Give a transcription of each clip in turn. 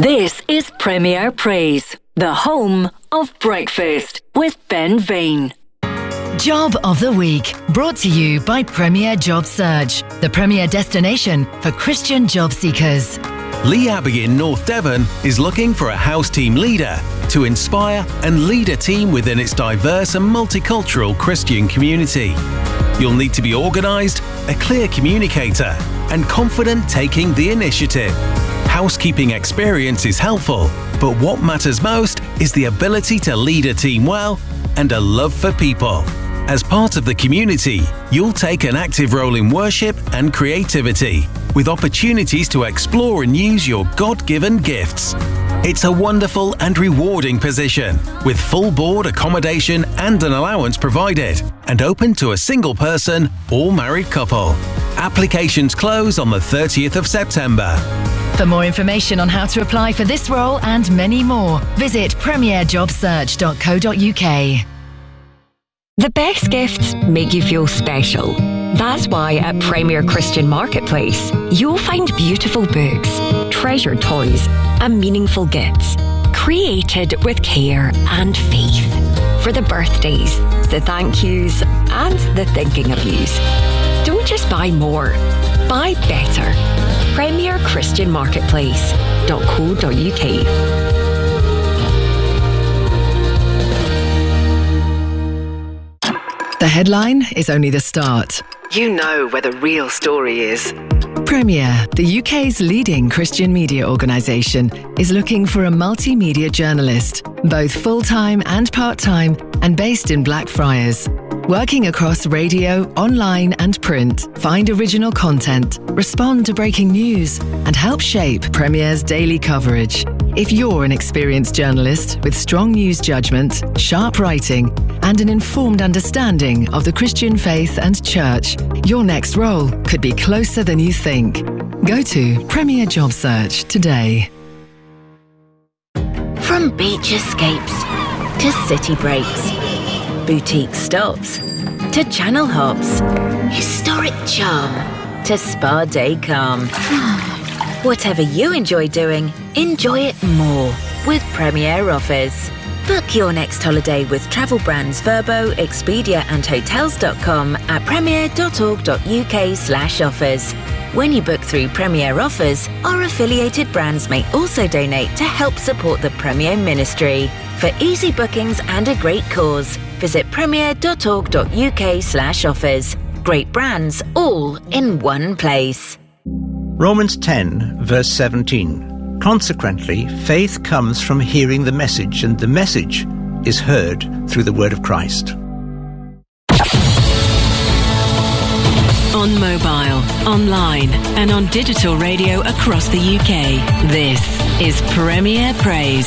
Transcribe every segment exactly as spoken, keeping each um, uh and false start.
This is Premier Praise, the home of breakfast with Ben Vane. Job of the Week, brought to you by Premier Job Search, the premier destination for Christian job seekers. Lee Abbey in North Devon is looking for a house team leader to inspire and lead a team within its diverse and multicultural Christian community. You'll need to be organised, a clear communicator, and confident taking the initiative. Housekeeping experience is helpful, but what matters most is the ability to lead a team well and a love for people. As part of the community, you'll take an active role in worship and creativity, with opportunities to explore and use your God-given gifts. It's a wonderful and rewarding position, with full board accommodation and an allowance provided, and open to a single person or married couple. Applications close on the thirtieth of September. For more information on how to apply for this role and many more, visit premier job search dot co dot uk. The best gifts make you feel special. That's why at Premier Christian Marketplace, you'll find beautiful books, treasured toys, and meaningful gifts, created with care and faith. For the birthdays, the thank yous, and the thinking of yous. Don't just buy more, buy better. Premier Christian Marketplace dot co dot uk. The headline is only the start. You know where the real story is. Premier, the U K's leading Christian media organisation, is looking for a multimedia journalist, both full-time and part-time, and based in Blackfriars. Working across radio, online and print, find original content, respond to breaking news, and help shape Premier's daily coverage. If you're an experienced journalist with strong news judgment, sharp writing, and an informed understanding of the Christian faith and church, your next role could be closer than you think. Go to Premier Job Search today. From beach escapes to city breaks, boutique stops to channel hops, historic charm to spa day calm. Whatever you enjoy doing, enjoy it more with Premier Offers. Book your next holiday with travel brands Verbo, Expedia and Hotels dot com at premier dot org dot uk slash offers. When you book through Premier Offers, our affiliated brands may also donate to help support the Premier Ministry. For easy bookings and a great cause, visit premier dot org dot uk slash offers. Great brands all in one place. Romans ten, verse seventeen. Consequently, faith comes from hearing the message, and the message is heard through the word of Christ. On mobile, online, and on digital radio across the U K, this is Premier Praise.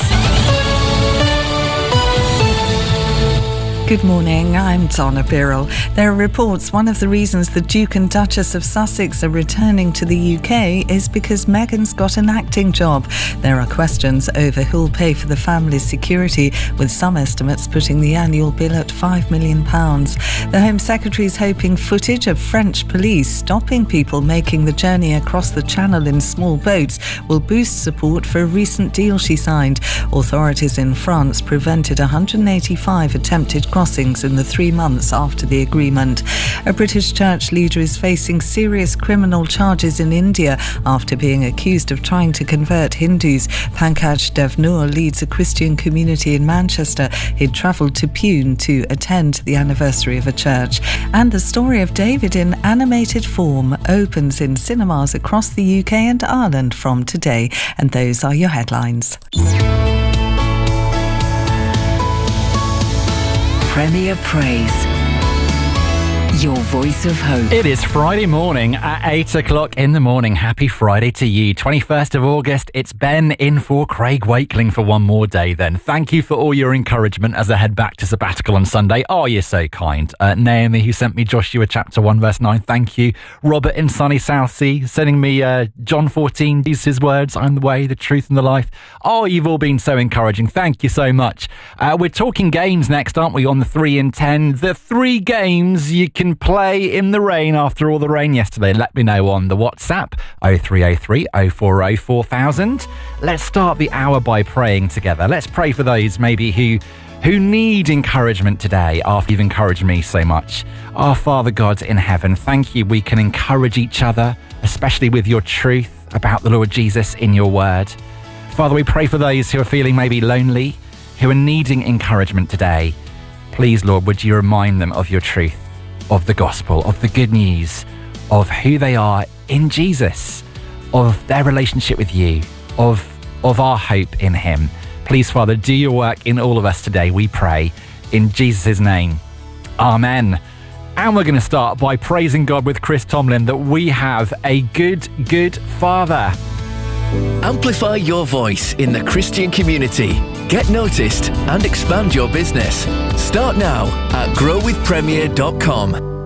Good morning, I'm Donna Birrell. There are reports one of the reasons the Duke and Duchess of Sussex are returning to the U K is because Meghan's got an acting job. There are questions over who'll pay for the family's security, with some estimates putting the annual bill at five million pounds. The Home Secretary is hoping footage of French police stopping people making the journey across the Channel in small boats will boost support for a recent deal she signed. Authorities in France prevented one hundred eighty-five attempted crossings in the three months after the agreement. A British church leader is facing serious criminal charges in India after being accused of trying to convert Hindus. Pankaj Devnoor leads a Christian community in Manchester. He'd travelled to Pune to attend the anniversary of a church. And the story of David in animated form opens in cinemas across the U K and Ireland from today. And those are your headlines. Premier Praise, your voice of hope. It is Friday morning at eight o'clock in the morning. Happy Friday to you. twenty-first of August. It's Ben in for Craig Wakeling for one more day then. Thank you for all your encouragement as I head back to sabbatical on Sunday. Oh, you're so kind. Uh, Naomi, who sent me Joshua chapter one verse nine. Thank you. Robert in sunny Southsea sending me uh, John fourteen. These his words. I'm the way, the truth and the life. Oh, you've all been so encouraging. Thank you so much. Uh, we're talking games next, aren't we? On the three in ten. The three games you can play play in the rain after all the rain yesterday? Let me know on the WhatsApp oh three oh three, oh four oh, four thousand. Let's start the hour by praying together. Let's pray for those maybe who who need encouragement today after you've encouraged me so much. Our Father God in heaven, thank you we can encourage each other, especially with your truth about the Lord Jesus in your word. Father, we pray for those who are feeling maybe lonely, who are needing encouragement today. Please, Lord, would you remind them of your truth, of the gospel, of the good news, of who they are in Jesus, of their relationship with you, of, of our hope in him. Please, Father, do your work in all of us today, we pray, in Jesus' name. Amen. And we're going to start by praising God with Chris Tomlin that we have a good, good Father. Amplify your voice in the Christian community. Get noticed and expand your business. Start now at grow with premier dot com.